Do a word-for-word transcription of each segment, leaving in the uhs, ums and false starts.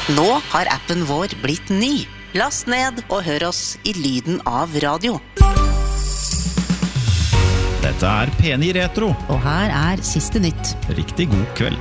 Nå har appen vår blitt ny. Last ned og hør oss i lyden av radio. Dette er P ni Retro. Og her er siste nytt. Riktig god kveld.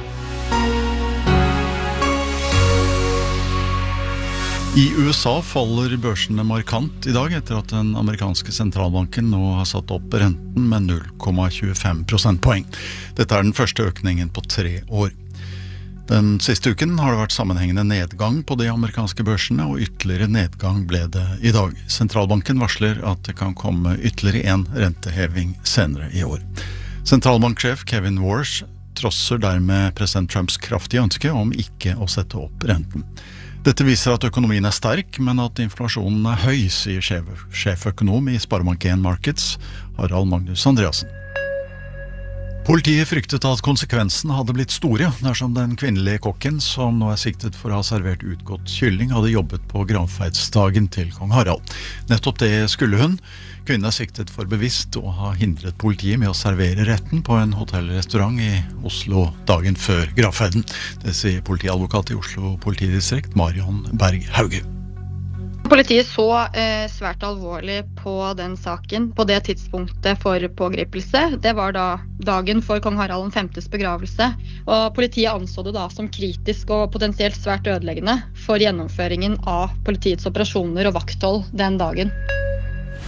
I U S A faller børsene markant i dag etter at den amerikanske sentralbanken nå har satt opp renten med null komma tjuefem prosentpoeng. Dette er den første økningen på tre år. Den siste uken har det vært sammenhengende nedgang på de amerikanske børsene, og ytterligere nedgang ble det i dag. Sentralbanken varsler at det kan komme ytterligere en renteheving senere i år. Sentralbanksjef Kevin Warsh trosser dermed president Trumps kraftige ønske om ikke å sette opp renten. Dette viser at økonomien er sterk, men at inflasjonen er høy, sier sjef, sjeføkonom i Sparebank en Markets, Harald Magnus Andreasen. Politiet fryktet at konsekvensen hadde blitt store dersom den kvinnelige kokken, som nå er siktet for å ha servert utgått kylling, hadde jobbet på gravferdsdagen til kong Harald. Nettopp det skulle hun. Kvinnen er siktet for bevisst å ha hindret politiet med å servere retten på en hotellrestaurant i Oslo dagen før gravferden. Det sier politiadvokat i Oslo politidistrikt, Marion Berg Hauge. Politiet så eh, svært alvorlig på den saken på det tidspunktet for pågripelse. Det var da dagen for kong Harald den femtes begravelse, og politiet anså det da som kritisk og potensielt svært ødeleggende for gjennomføringen av politiets operasjoner og vakthold den dagen.